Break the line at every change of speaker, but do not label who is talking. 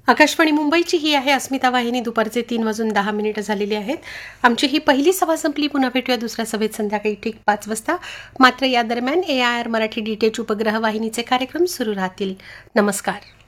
आकाशवाणी मुंबईची ही आहे अस्मिता वाहिनी. दुपारचे 3:10 झालेली आहेत. आमची ही पहिली सभा संपली. पुन्हा भेटूया दुसऱ्या सभेत संध्याकाळी ठीक 5 वाजता. मात्र या दरम्यान AIR मराठी DTH उपग्रह वाहिनीचे कार्यक्रम सुरू राहतील. नमस्कार.